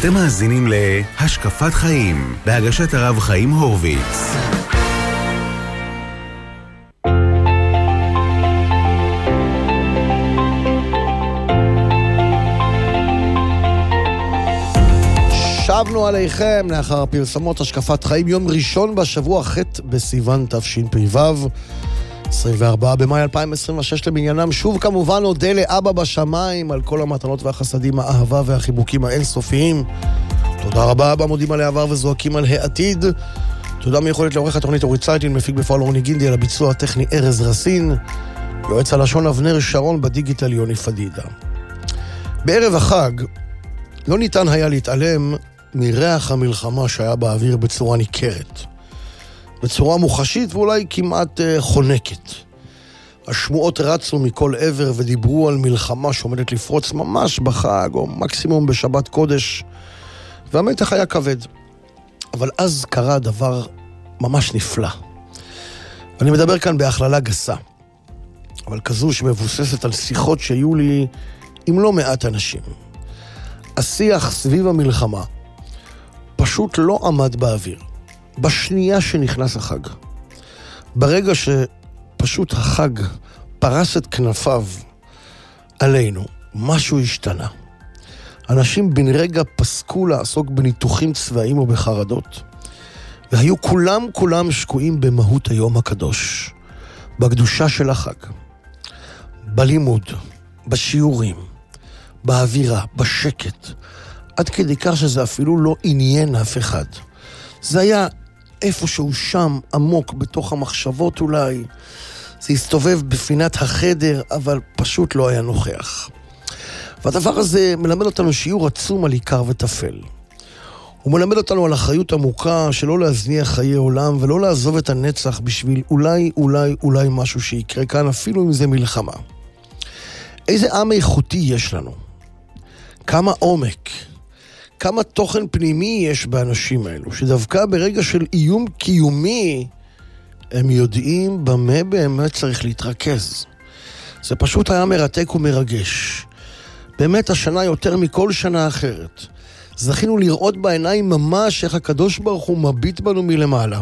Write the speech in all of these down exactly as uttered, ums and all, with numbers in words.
אתם מאזינים להשקפת חיים, בהגשת הרב חיים הורוביץ. שבנו עליכם לאחר פרסמות השקפת חיים, יום ראשון בשבוע ח' בסיוון תשפ"ו, עשרים וארבעה במאי אלפיים עשרים ושש למניינם. שוב כמובן נודה לאבא בשמיים על כל המתנות והחסדים, האהבה והחיבוקים האינסופיים. תודה רבה אבא, מודים על העבר וזועקים על העתיד. תודה מיוחדת לעורך התוכנית אורית צייטלין, מפיק בפועל רוני גינדי, על הביצוע הטכני ארז רסין, יועץ הלשון אבנר שרון, בדיגיטל יוני פדידה. בערב החג לא ניתן היה להתעלם מריח המלחמה שהיה באוויר בצורה ניכרת, בצורה מוחשית ואולי כמעט uh, חונקת. השמועות רצו מכל עבר ודיברו על מלחמה שעומדת לפרוץ ממש בחג או מקסימום בשבת קודש, והמתח היה כבד. אבל אז קרה דבר ממש נפלא. אני מדבר כאן בהכללה גסה, אבל כזו שמבוססת על שיחות שהיו לי עם לא מעט אנשים. השיח סביב המלחמה פשוט לא עמד באוויר. בשנייה שנכנס החג, ברגע שפשוט החג פרס את כנפיו עלינו, משהו השתנה. אנשים בן רגע פסקו לעסוק בניתוחים צבאיים או בחרדות, והיו כולם כולם שקועים במהות היום הקדוש, בקדושה של החג, בלימוד, בשיעורים, באווירה, בשקט, עד כדי כך שזה אפילו לא עניין אף אחד. זה היה איפשהו שם, עמוק, בתוך המחשבות אולי. זה הסתובב בפינת החדר, אבל פשוט לא היה נוכח. והדבר הזה מלמד אותנו שיעור עצום על עיקר וטפל. הוא מלמד אותנו על אחריות עמוקה שלא להזניח חיי עולם, ולא לעזוב את הנצח בשביל אולי, אולי, אולי משהו שיקרה כאן, אפילו אם זה מלחמה. איזה עם איכותי יש לנו? כמה עומק? כמה תוכן פנימי יש באנשים האלו, שדווקא ברגע של איום קיומי, הם יודעים במה באמת צריך להתרכז. זה פשוט היה מרתק ומרגש. באמת השנה יותר מכל שנה אחרת. זכינו לראות בעיניים ממש איך הקדוש ברוך הוא מביט בנו מלמעלה.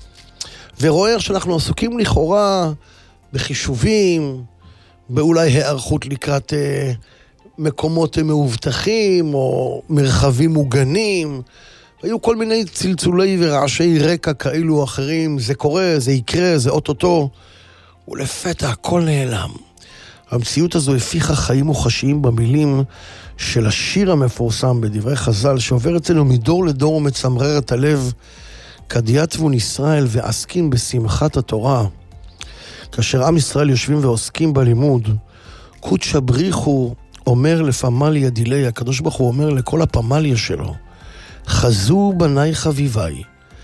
ורואה איך שאנחנו עסוקים לכאורה בחישובים, באולי הערכות לקראת אה, מקומות מאובטחים או מרחבים מוגנים. היו כל מיני צלצולי ורעשי רקע כאלו או אחרים. זה קורה, זה יקרה, זה אוטוטו. ולפתע הכל נעלם. המציאות הזו הפיחה חיים מוחשיים במילים של השיר המפורסם בדברי חז"ל, שעובר אצלנו מדור לדור ומצמרר את הלב. כדיאטבון ישראל ועסקים בשמחת התורה. כאשר עם ישראל יושבים ועוסקים בלימוד, קודש הבריחו אומר לפמליה דילי, הקדוש ברוך הוא אומר לכל הפמליה שלו, חזו בניי חביביי,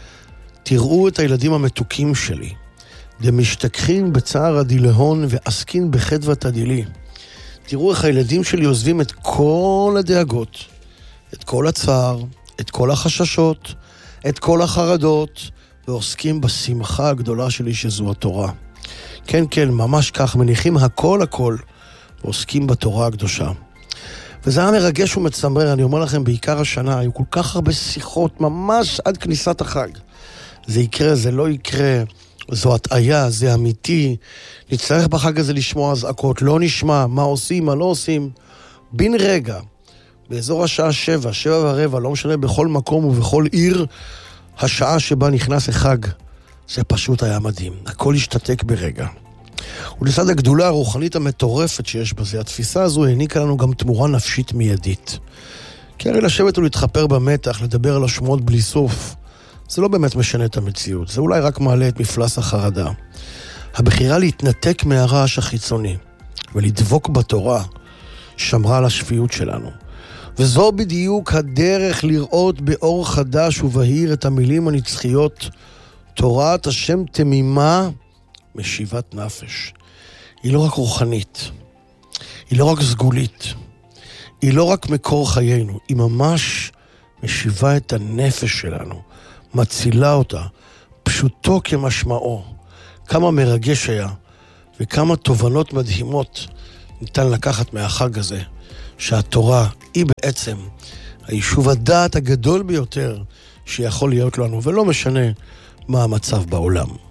תראו את הילדים המתוקים שלי, דמשתכחין בצער הדילהון ועסקין בחדוות הדילי. תראו איך הילדים שלי עוזבים את כל הדאגות, את כל הצער, את כל החששות, את כל החרדות, ועוסקים בשמחה הגדולה שלי שזו התורה. כן, כן, ממש כך, מניחים הכל הכל, ועוסקים בתורה הקדושה. וזה היה מרגש ומצמרר, אני אומר לכם, בעיקר השנה, היו כל כך הרבה שיחות, ממש עד כניסת החג. זה יקרה, זה לא יקרה, זו הטעיה, זה אמיתי, נצטרך בחג הזה לשמוע אזעקות, לא נשמע, מה עושים, מה לא עושים. בן רגע, באזור השעה שבע, שבע ורבע, לא משנה, בכל מקום ובכל עיר, השעה שבה נכנס החג, זה פשוט היה מדהים. הכל השתתק ברגע. ולצד הגדולה הרוחנית המטורפת שיש בזה, התפיסה הזו העניקה לנו גם תמורה נפשית מיידית. כי הרי לשבת ולהתחפר במתח, לדבר על השמועות בלי סוף, זה לא באמת משנה את המציאות. זה אולי רק מעלה את מפלס החרדה. הבחירה להתנתק מהרעש החיצוני ולדבוק בתורה שמרה על השפיות שלנו. וזו בדיוק הדרך לראות באור חדש ובהיר את המילים הנצחיות, תורת השם תמימה משיבת נפש. היא לא רק רוחנית, היא לא רק סגולית, היא לא רק מקור חיינו, היא ממש משיבה את הנפש שלנו, מצילה אותה, פשוטו כמשמעו. כמה מרגש היה, וכמה תובנות מדהימות ניתן לקחת מהחג הזה, שהתורה היא בעצם היישוב הדעת הגדול ביותר שיכול להיות לנו, ולא משנה מה המצב בעולם.